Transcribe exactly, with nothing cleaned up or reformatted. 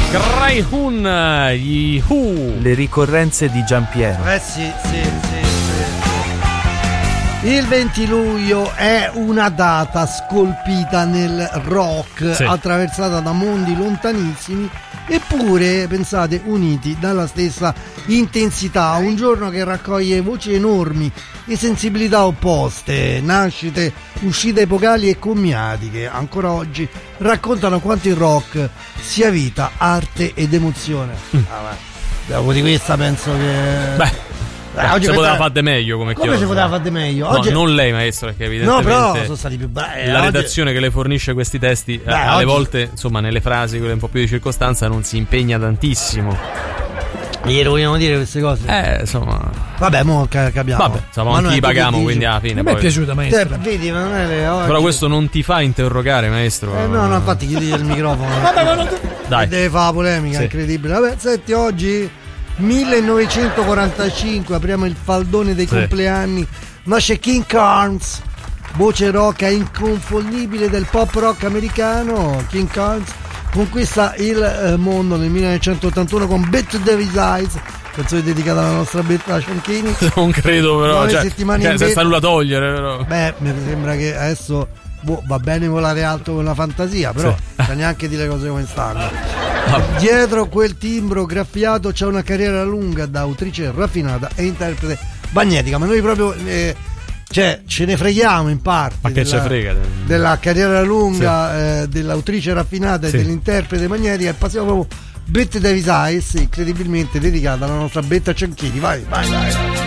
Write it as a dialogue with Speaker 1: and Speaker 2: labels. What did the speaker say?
Speaker 1: Greyhound, gli Who.
Speaker 2: Le ricorrenze di Giampiero.
Speaker 3: Eh sì, sì, sì, sì. Il venti luglio è una data scolpita nel rock, sì, attraversata da mondi lontanissimi, eppure, pensate, uniti dalla stessa intensità. Un giorno che raccoglie voci enormi e sensibilità opposte, nascite, uscite epocali e commiatiche. Ancora oggi raccontano quanto il rock sia vita, arte ed emozione. Mm. Ah, dopo di questa penso che...
Speaker 1: Beh, Eh, oggi se poteva fare meglio come
Speaker 3: come si poteva fare meglio oggi...
Speaker 1: no, non lei maestro, perché evidentemente
Speaker 3: no, però sono stati più bravi.
Speaker 1: La
Speaker 3: oggi...
Speaker 1: redazione che le fornisce questi testi Beh, alle oggi... volte, insomma, nelle frasi quelle un po' più di circostanza non si impegna tantissimo.
Speaker 3: Ieri vogliamo dire queste cose?
Speaker 1: Eh, insomma.
Speaker 3: Vabbè, mo capiamo.
Speaker 1: Vabbè, insomma, anche li paghiamo, quindi alla fine.
Speaker 4: A me
Speaker 1: poi...
Speaker 4: è piaciuta, maestro.
Speaker 3: Te, vedi, ma non è le oggi...
Speaker 1: Però questo non ti fa interrogare, maestro.
Speaker 3: Eh, no, no, infatti chiudi il microfono.
Speaker 4: Vabbè, ma non...
Speaker 1: Dai.
Speaker 3: E deve fare la polemica, sì, incredibile. Vabbè, senti, oggi millenovecentoquarantacinque, apriamo il faldone dei sì. compleanni. Nasce King Carnes, voce rock inconfondibile del pop rock americano. King Carnes conquista il mondo nel millenovecentottantuno con Bet Davis Eyes, canzone dedicata alla nostra Betta Cianchini.
Speaker 1: Non credo, però.
Speaker 3: Nove
Speaker 1: cioè,
Speaker 3: settimane
Speaker 1: cioè,
Speaker 3: in
Speaker 1: senza nulla togliere, però.
Speaker 3: Beh, mi sembra che adesso boh, va bene volare alto con la fantasia, però sì, sa neanche dire le cose come stanno. Dietro quel timbro graffiato c'è una carriera lunga da autrice raffinata e interprete magnetica, ma noi proprio eh, cioè ce ne freghiamo in parte.
Speaker 1: Ma che
Speaker 3: della,
Speaker 1: ce frega
Speaker 3: della carriera lunga, sì, eh, dell'autrice raffinata, sì, e dell'interprete magnetica, e passiamo proprio Bet Davis Eyes, incredibilmente dedicata alla nostra Betta Cianchini. Vai, vai, vai, vai.